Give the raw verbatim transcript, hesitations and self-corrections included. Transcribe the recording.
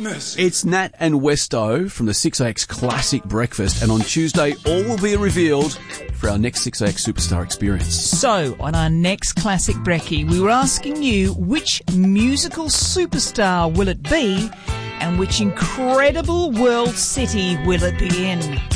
mercy. It's Nat and Westo from the six A X Classic Breakfast, and on Tuesday all will be revealed for our next six A X Superstar experience. So, on our next Classic Brekkie, we were asking you which musical superstar will it be and which incredible world city will it be in?